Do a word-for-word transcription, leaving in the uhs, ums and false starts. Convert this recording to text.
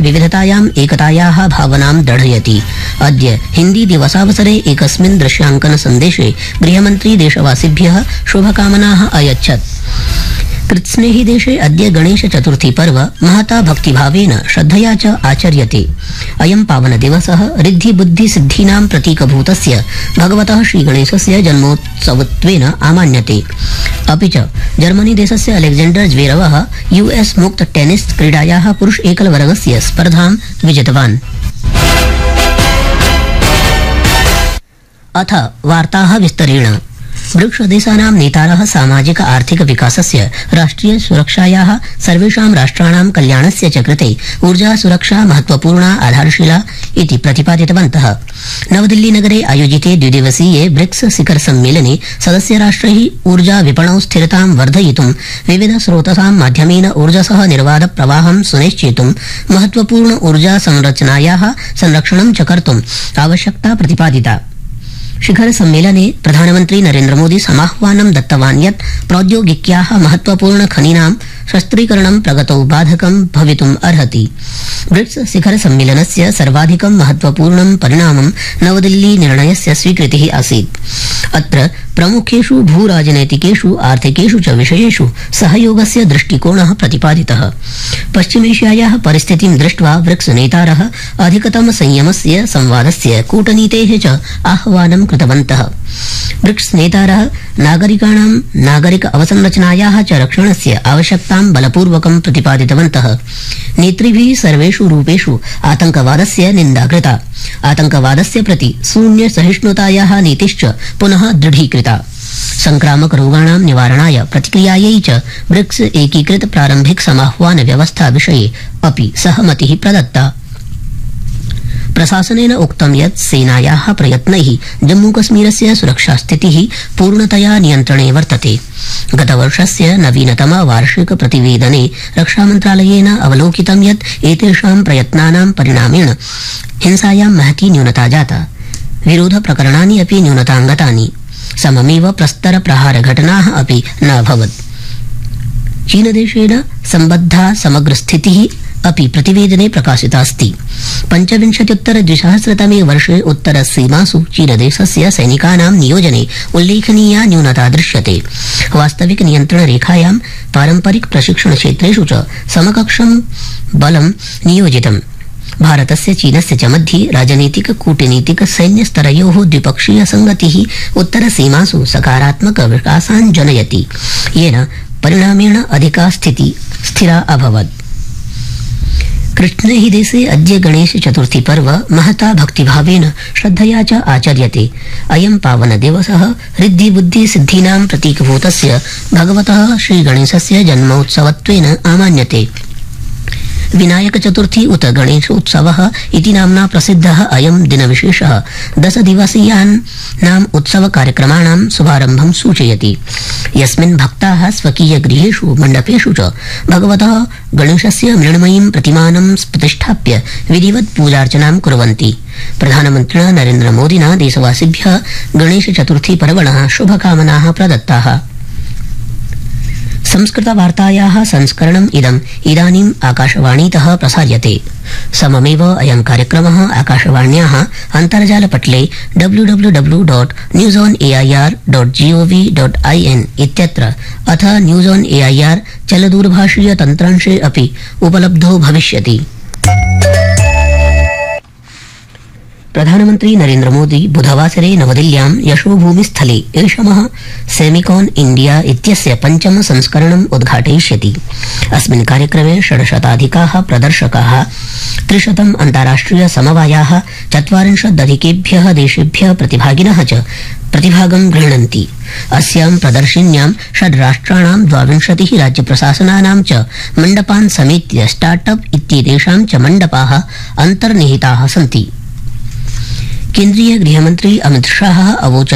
विविधतायाम् एकतायाः भावनां दृढयति। अद्य हिन्दी दिवसावसरे एकस्मिन् दृश्यांकन सन्देशे गृहमन्त्री देशवासिभ्यः शुभकामनाः अयच्छत्। कृत्स्नेहि देशे अद्य गणेश चतुर्थी पर्व महता भक्तिभावेन श्रद्धया च आचर्यते। अयं पावन दिवसः ऋद्धि बुद्धि सिद्धीनां प्रतीकभूतस्य भगवतः श्रीगणेशस्य जन्मोत्सवत्वेन आमान्यते। अपि च जर्मनी देशस्य अलेक्जेंडर ज्वेरवः यूएस मुक्त टेनिस क्रीडायाः पुरुष एकलवर्गस्य स्पर्धां विजितवान्। अथ वार्ताः विस्तरेण। ब्रिक्स देशानां नेतारः सामाजिक आर्थिक विकासस्य राष्ट्रिय सुरक्षायाः सर्वेषां राष्ट्राणां कल्याणस्य च कृते ऊर्जा सुरक्षा महत्वपूर्णा आधारशिला इति प्रतिपादितवन्तः। नवदिल्ली नगरे आयोजिते द्विदिवसीये ब्रिक्स शिखर सम्मेलने सदस्य राष्ट्रैः ऊर्जा विपणौ स्थिरतां वर्धयितुं विविध स्रोतसां माध्यमेन ऊर्जसः निर्बाध प्रवाहं सुनिश्चेतुं महत्वपूर्ण ऊर्जा संरचनायाः संरक्षणं च कर्तुम् आवश्यकता प्रतिपादिता। शिखर सम्मेलने प्रधानमन्त्री नरेन्द्र मोदी समाह्वानं दत्तवान् यत् प्रौद्योगिक्याः महत्वपूर्ण खनीनां शस्त्रीकरणं प्रगतौ बाधकं भवितुम् अर्हति। ब्रिक्स शिखर सम्मेलनस्य सर्वाधिकं महत्वपूर्णं परिणामं नवदिल्ली निर्णयस्य स्वीकृतिः आसीत्। अत्र प्रमुखेषु भूराजनैतिकेषु आर्थिकेषु च विषयेषु सहयोगस्य दृष्टिकोणः प्रतिपादितः। पश्चिमेशियायाः परिस्थितिं दृष्ट्वा ब्रिक्स नेतारः अधिकतम संयमस्य संवादस्य कूटनीतेः च आह्वानं कृतवन्तः। ब्रिक्स नेतारः नागरिकाणां नागरिक अवसंरचनायाः च रक्षणस्य आवश्यकतां बलपूर्वकं प्रतिपादितवन्तः। नेतृभिः सर्वेषु रूपेषु आतंकवादस्य निन्दा कृता। आतंकवादस्य प्रति शून्य सहिष्णुतायाः नीतिश्च पुनः दृढीकृता। संक्रामक रोगाणां निवारणाय प्रतिक्रियायै च ब्रिक्स एकीकृत प्रारम्भिक समाह्वान व्यवस्था विषये अपि सहमतिः प्रदत्ता। प्रशासनेन उक्तं यत् सेनायाः प्रयत्नैः जम्मूकश्मीरस्य सुरक्षास्थितिः पूर्णतया नियन्त्रणे वर्तते। गतवर्षस्य नवीनतम वार्षिक प्रतिवेदने रक्षामन्त्रालयेन अवलोकितं यत् एतेषां प्रयत्नानां परिणामेन हिंसायां महती न्यूनता जाता। विरोध प्रकरणानि अपि न्यूनताङ्गतानि। सममेव प्रस्तर प्रहार घटनाः अपि न अभवत्। चीनदेशेन सम्बद्धा समग्र स्थितिः अपि प्रतिवेदने प्रकाशितास्ति। पंचविंशत्युत्तर द्विसहस्रतमे वर्षे उत्तर सीमासु चीनदेशस्य सैनिकानां नियोजने उल्लेखनीया न्यूनता दृश्यते। वास्तविक नियन्त्रण रेखायां पारम्परिक प्रशिक्षण क्षेत्रेषु च समकक्षं बलं नियोजितम्। भारतस्य चीनस्य च मध्ये राजनीतिक कूटनीतिक सैन्य स्तरयोः द्विपक्षीय संगतिः उत्तर सीमासु सकारात्मक विकासान् जनयति, येन परिणामेण अधिका स्थिति स्थिरा अभवत्। कृष्णेहि देशे अद्य गणेश चतुर्थी पर्व महता भक्तिभावेन श्रद्धया च आचर्यते। अयं पावन दिवसः ऋद्धि बुद्धि सिद्धीनां प्रतीकभूतस्य भगवतः श्रीगणेशस्य जन्मोत्सवत्वेन आमान्यते। विनायक चतुर्थी उत गणेशोत्सवः इति नाम्ना प्रसिद्धः अयं दिनविशेषः दश दिवसीयानाम् उत्सव कार्यक्रमाणां शुभारम्भं सूचयति, यस्मिन् भक्ताः स्वकीय गृहेषु मण्डपेषु च भगवतः गणेशस्य मृण्मयीं प्रतिमानं प्रतिष्ठाप्य विधिवत् पूजार्चनां कुर्वन्ति। प्रधानमन्त्रिणा नरेन्द्र मोदिना देशवासिभ्यः गणेश चतुर्थी पर्वणः शुभकामनाः प्रदत्ताः। संस्कृत वार्तायाः संस्करणम् इदम् इदानीम् आकाशवाणीतः प्रसार्यते। सममेव अयं कार्यक्रमः आकाशवाण्याः अन्तर्जालपटले W W W dot news on A I R dot gov dot I N इत्यत्र अथ news on A I R चलदूरभाषीय तन्त्रांशे अपि उपलब्धो भविष्यति। प्रधानमन्त्री नरेन्द्र मोदी बुधवासरे नवदिल्ल्यां यशोभूमिस्थले ऐषमः सेमिकॉन इंडिया इत्यस्य पञ्चम संस्करणम् उद्घाटयिष्यति। अस्मिन् कार्यक्रमे षड्शताधिकाः प्रदर्शकाः त्रिशतम् अन्ताराष्ट्रिय समवायाः चत्वारिंशदधिकेभ्यः देशेभ्यः प्रतिभागिनः च प्रतिभागं गृह्णन्ति। अस्यां प्रदर्शिन्यां षड् राष्ट्राणां द्वाविंशतिः राज्यप्रशासनानां च मण्डपान् समेत्य स्टार्टअप इत्येतेषां च मण्डपाः अन्तर्निहिताः सन्ति। केन्द्रीय गृहमन्त्री अमित शाह अवोचत्